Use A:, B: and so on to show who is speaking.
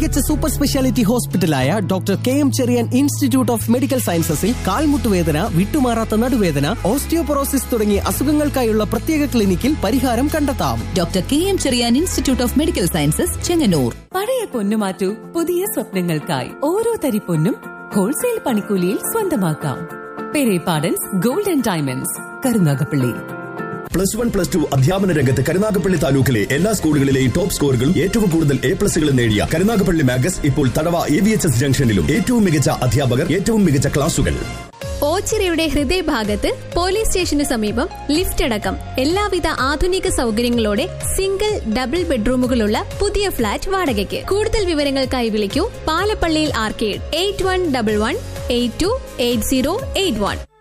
A: മികച്ച super speciality ഹോസ്പിറ്റലായ doctor KM Cherian institute of medical സയൻസസിൽ കാൽമുട്ടുവേദന, വിട്ടുമാറാത്ത നടുവേദന, ഓസ്റ്റിയോപൊറോസിസ് തുടങ്ങിയ അസുഖങ്ങൾക്കായുള്ള പ്രത്യേക ക്ലിനിക്കിൽ പരിഹാരം കണ്ടെത്താം.
B: Doctor KM Cherian institute of medical sciences, Chengannur.
C: പഴയ പൊന്നു മാറ്റൂ, പുതിയ സ്വപ്നങ്ങൾക്കായി. ഓരോ തരി പൊന്നും ഹോൾസെയിൽ പണിക്കൂലിയിൽ സ്വന്തമാക്കാം. Perepadans gold and diamonds, Karunagappally.
D: +1, +2 അധ്യാപന രംഗത്ത് കരുനാഗപ്പള്ളി താലൂക്കിലെ എല്ലാ സ്കൂളുകളിലെയും ടോപ്പ് സ്കോറുകളും ഏറ്റവും കൂടുതൽ A+കളും നേടിയ കരുനാഗപ്പള്ളി മാഗസ് ഇപ്പോൾ തടവ AVHS ജംഗ്ഷനിലും. ഏറ്റവും മികച്ച അധ്യാപകർ, ഏറ്റവും മികച്ച ക്ലാസുകൾ.
E: ഓച്ചിറയുടെ ഹൃദയഭാഗത്ത് പോലീസ് സ്റ്റേഷന് സമീപം ലിഫ്റ്റ് അടക്കം എല്ലാവിധ ആധുനിക സൗകര്യങ്ങളോടെ സിംഗിൾ, ഡബിൾ ബെഡ്റൂമുകളുള്ള പുതിയ ഫ്ളാറ്റ് വാടകയ്ക്ക്. കൂടുതൽ വിവരങ്ങൾക്കായി വിളിക്കൂ പാലപ്പള്ളിയിൽ ആർക്കേഡ് 8111 828081.